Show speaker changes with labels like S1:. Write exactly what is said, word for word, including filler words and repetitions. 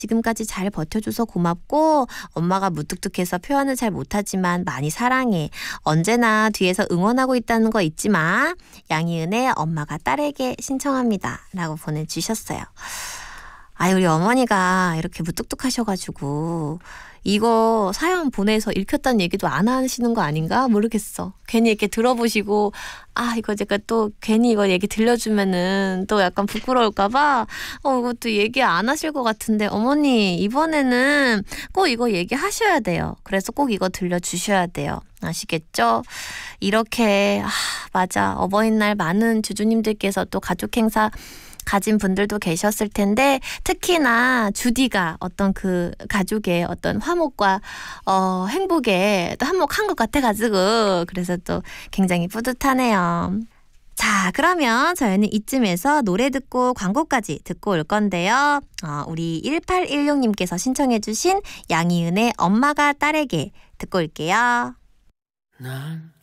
S1: 지금까지 잘 버텨줘서 고맙고 엄마가 무뚝뚝해서 표현을 잘 못하지만 많이 사랑해. 언제나 뒤에서 응원하고 있다는 거 잊지 마. 양희은의 엄마가 딸에게 신청합니다. 라고 보내주셨어요. 아이 우리 어머니가 이렇게 무뚝뚝하셔가지고 이거 사연 보내서 읽혔다는 얘기도 안 하시는 거 아닌가 모르겠어. 괜히 이렇게 들어보시고 아 이거 제가 또 괜히 이거 얘기 들려주면은 또 약간 부끄러울까봐 어 이것도 얘기 안 하실 것 같은데 어머니 이번에는 꼭 이거 얘기하셔야 돼요. 그래서 꼭 이거 들려주셔야 돼요. 아시겠죠? 이렇게 아 맞아 어버이날 많은 주주님들께서 또 가족 행사 가진 분들도 계셨을 텐데 특히나 주디가 어떤 그 가족의 어떤 화목과 어, 행복에 또 한몫한 것 같아가지고 그래서 또 굉장히 뿌듯하네요. 자 그러면 저희는 이쯤에서 노래 듣고 광고까지 듣고 올 건데요. 어, 우리 일팔일육님께서 신청해 주신 양희은의 엄마가 딸에게 듣고 올게요. 난